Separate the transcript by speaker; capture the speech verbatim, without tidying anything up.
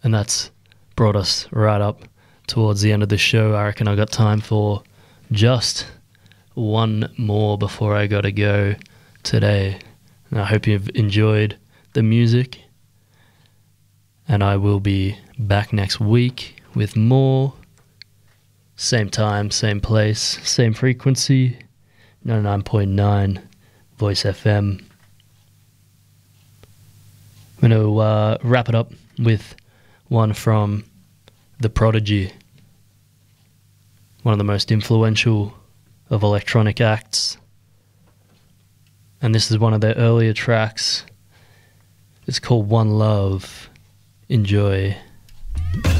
Speaker 1: And that's brought us right up towards the end of the show. I reckon I got time for just one more before I gotta go today. And I hope you've enjoyed the music. And I will be back next week with more. Same time, same place, same frequency. ninety-nine point nine Voice F M. I'm going to uh, wrap it up with one from The Prodigy, one of the most influential of electronic acts. And this is one of their earlier tracks. It's called One Love. Enjoy.